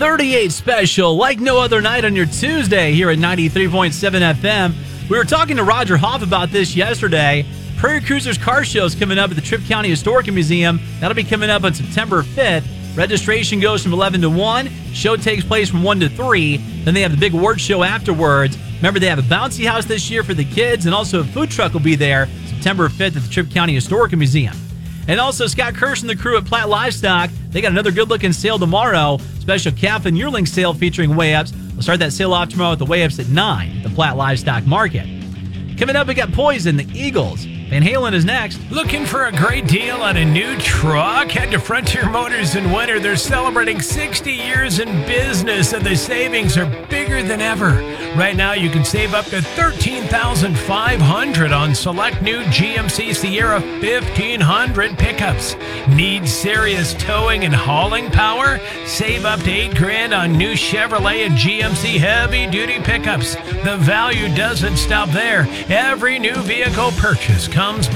38 special, like no other night on your Tuesday here at 93.7 FM. We were talking to Roger Hoff about this yesterday. Prairie Cruisers Car Show is coming up at the Tripp County Historical Museum. That'll be coming up on September 5th. Registration goes from 11 to 1. Show takes place from 1 to 3. Then they have the big award show afterwards. Remember, they have a bouncy house this year for the kids, and also a food truck will be there September 5th at the Tripp County Historical Museum. And also, Scott Kirsch and the crew at Platt Livestock, they got another good-looking sale tomorrow. Special calf and yearling sale featuring weigh-ups. We'll start that sale off tomorrow with the weigh-ups at 9 at the Platt Livestock Market. Coming up, we got Poison, the Eagles. Van Halen is next. Looking for a great deal on a new truck? Head to Frontier Motors in Winter. They're celebrating 60 years in business, and the savings are bigger than ever. Right now, you can save up to $13,500 on select new GMC Sierra 1500 pickups. Need serious towing and hauling power? Save up to $8,000 on new Chevrolet and GMC heavy-duty pickups. The value doesn't stop there. Every new vehicle purchase comes